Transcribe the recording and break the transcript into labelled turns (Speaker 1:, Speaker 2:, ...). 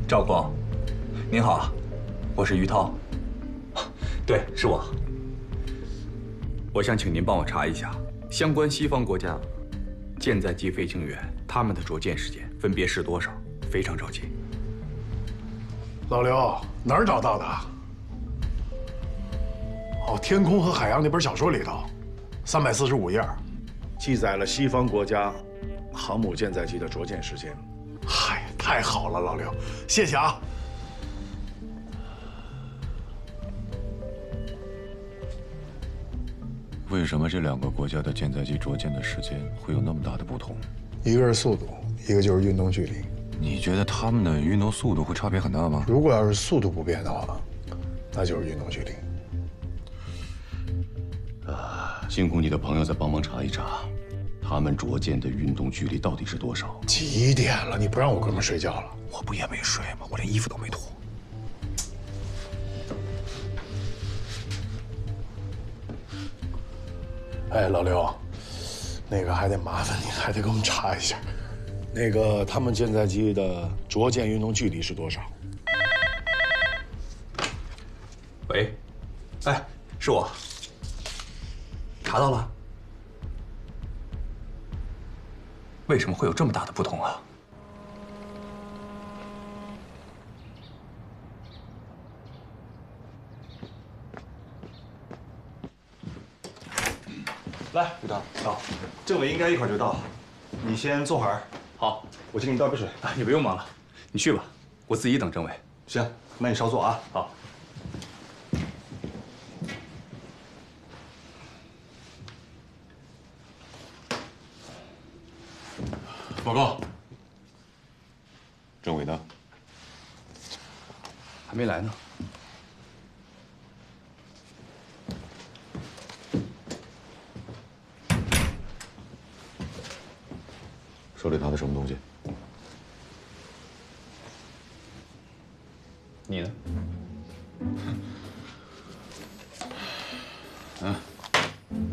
Speaker 1: 赵光，您好，我是于涛。对，是我。我想请您帮我查一下相关西方国家舰载机飞行员他们的着舰时间分别是多少，非常着急。
Speaker 2: 老刘，哪儿找到的？哦，《天空和海洋》那本小说里头，345页，记载了西方国家航母舰载机的着舰时间。嗨，太好了，老刘，谢谢啊。
Speaker 3: 为什么这两个国家的舰载机着舰的时间会有那么大的不同？
Speaker 4: 一个是速度，一个就是运动距离。
Speaker 3: 你觉得他们的运动速度会差别很大吗？
Speaker 4: 如果要是速度不变的话，那就是运动距离。
Speaker 3: 辛苦你的朋友再帮忙查一查，他们着舰的运动距离到底是多少？
Speaker 4: 几点了？你不让我哥们睡觉了？
Speaker 3: 我不也没睡吗？我连衣服都没脱。
Speaker 4: 哎，老刘，那个还得麻烦你，还得给我们查一下，
Speaker 2: 那个他们舰载机的着舰运动距离是多少？
Speaker 1: 喂，哎，是我。查到了。为什么会有这么大的不同啊？
Speaker 5: 来，于涛，好，政委应该一会儿就到，你先坐会儿。
Speaker 1: 好，
Speaker 5: 我去给你倒杯水。
Speaker 1: 啊，你不用忙了，你去吧，我自己等政委。
Speaker 5: 行，那你稍坐啊。
Speaker 1: 好。
Speaker 3: 报告。政委呢？
Speaker 1: 还没来呢。
Speaker 3: 手里拿的什么东西？
Speaker 1: 你呢？